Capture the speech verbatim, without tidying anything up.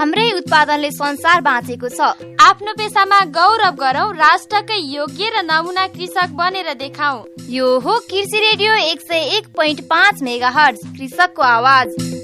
हाम्रै उत्पादनले संसार बाँचेको छ। आफ्नो पेसामा गौरव गरौं, राष्ट्रकै योग्य र नमुना कृषक बनेर देखाऊ। यो हो कृषि रेडियो एक सय एक पोइन्ट पाँच मेगा हर्ज, कृषकको आवाज।